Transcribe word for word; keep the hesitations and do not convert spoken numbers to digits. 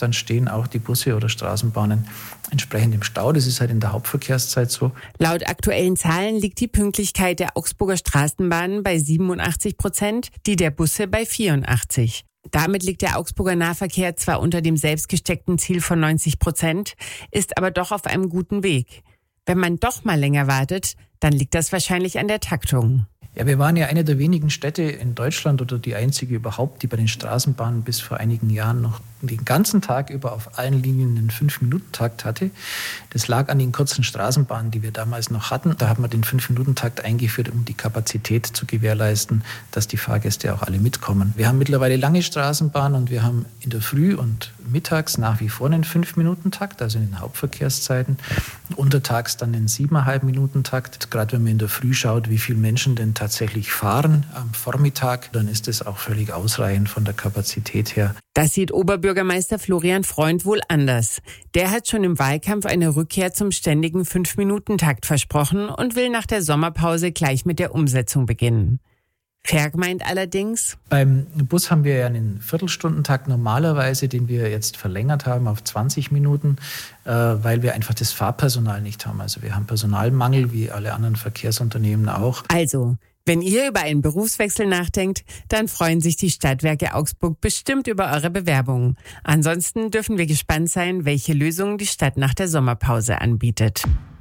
dann stehen auch die Busse oder Straßenbahnen entsprechend im Stau. Das ist halt in der Hauptverkehrszeit so. Laut aktuellen Zahlen liegt die Pünktlichkeit der Augsburger Straßenbahnen bei siebenundachtzig Prozent, die der Busse bei vierundachtzig. Damit liegt der Augsburger Nahverkehr zwar unter dem selbstgesteckten Ziel von neunzig Prozent, ist aber doch auf einem guten Weg. Wenn man doch mal länger wartet, dann liegt das wahrscheinlich an der Taktung. Ja, wir waren ja eine der wenigen Städte in Deutschland oder die einzige überhaupt, die bei den Straßenbahnen bis vor einigen Jahren noch den ganzen Tag über auf allen Linien einen fünf-Minuten-Takt hatte. Das lag an den kurzen Straßenbahnen, die wir damals noch hatten. Da haben wir den fünf-Minuten-Takt eingeführt, um die Kapazität zu gewährleisten, dass die Fahrgäste auch alle mitkommen. Wir haben mittlerweile lange Straßenbahnen und wir haben in der Früh und mittags nach wie vor einen fünf-Minuten-Takt, also in den Hauptverkehrszeiten. Untertags dann einen siebeneinhalb-Minuten-Takt. Gerade wenn man in der Früh schaut, wie viele Menschen denn tatsächlich fahren am Vormittag, dann ist das auch völlig ausreichend von der Kapazität her. Das sieht Oberbürgermeister Florian Freund wohl anders. Der hat schon im Wahlkampf eine Rückkehr zum ständigen fünf-Minuten-Takt versprochen und will nach der Sommerpause gleich mit der Umsetzung beginnen. Fair meint allerdings: Beim Bus haben wir ja einen Viertelstundentakt normalerweise, den wir jetzt verlängert haben auf zwanzig Minuten, äh, weil wir einfach das Fahrpersonal nicht haben. Also wir haben Personalmangel, wie alle anderen Verkehrsunternehmen auch. Also, wenn ihr über einen Berufswechsel nachdenkt, dann freuen sich die Stadtwerke Augsburg bestimmt über eure Bewerbungen. Ansonsten dürfen wir gespannt sein, welche Lösungen die Stadt nach der Sommerpause anbietet.